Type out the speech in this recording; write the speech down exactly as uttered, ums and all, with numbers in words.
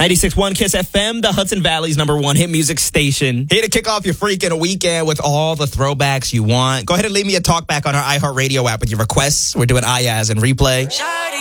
ninety-six point one Kiss F M, the Hudson Valley's number one hit music station. Here to kick off your freaking weekend with all the throwbacks you want. Go ahead and leave me a talk back on our iHeartRadio app with your requests. We're doing Ayaz and Replay.